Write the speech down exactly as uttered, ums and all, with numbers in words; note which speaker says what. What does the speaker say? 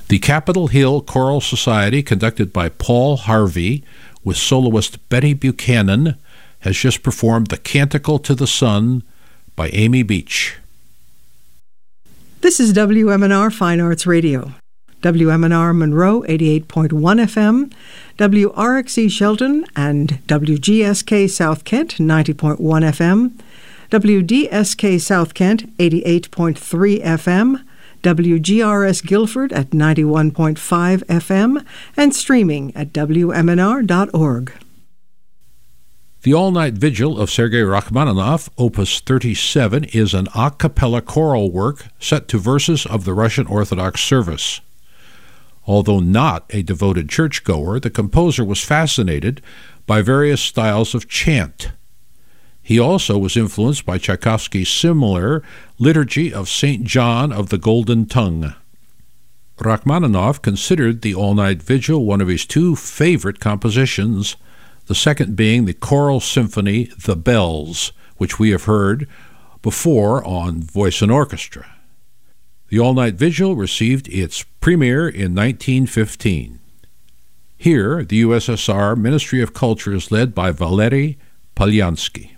Speaker 1: The Capitol Hill Choral Society, conducted by Paul Harvey with soloist Betty Buchanan, has just performed The Canticle to the Sun by Amy Beach.
Speaker 2: This is W M N R Fine Arts Radio. W M N R Monroe eighty-eight point one F M, W R X E Shelton and W G S K South Kent ninety point one F M, W D S K South Kent eighty-eight point three F M, W G R S Guilford at ninety-one point five F M, and streaming at W M N R dot org.
Speaker 1: The All-Night Vigil of Sergei Rachmaninoff, Opus thirty-seven, is an a cappella choral work set to verses of the Russian Orthodox service. Although not a devoted churchgoer, the composer was fascinated by various styles of chant. He also was influenced by Tchaikovsky's similar Liturgy of Saint John of the Golden Tongue. Rachmaninoff considered the All-Night Vigil one of his two favorite compositions, the second being the choral symphony The Bells, which we have heard before on Voice and Orchestra. The All-Night Vigil received its premiere in nineteen fifteen. Here, the U S S R Ministry of Culture is led by Valery Polyansky.